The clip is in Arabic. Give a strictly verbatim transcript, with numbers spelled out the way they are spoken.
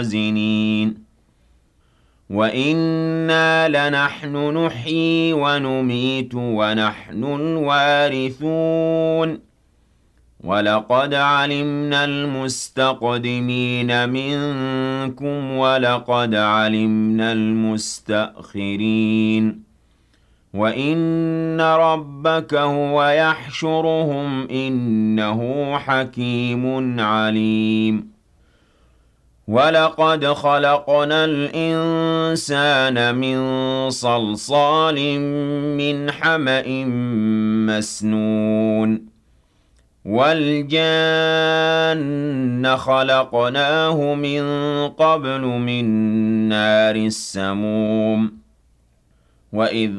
الْمُوازِنِينَ وَإِنَّا لَنَحْنُ نُحْيِي وَنُمِيتُ وَنَحْنُ الْوَارِثُونَ وَلَقَدْ عَلِمْنَا الْمُسْتَقْدِمِينَ مِنكُمْ وَلَقَدْ عَلِمْنَا الْمُسْتَأْخِرِينَ وَإِنَّ رَبَّكَ هُوَ يَحْشُرُهُمْ ۚ إِنَّهُ حَكِيمٌ عَلِيمٌ وَلَقَدْ خَلَقْنَا الْإِنسَانَ مِن صَلْصَالٍ مِّنْ حَمَإٍ مَّسْنُونٍ وَالْجَانَّ خَلَقْنَاهُ مِن قَبْلُ مِن نَّارِ السَّمُومِ وَإِذْ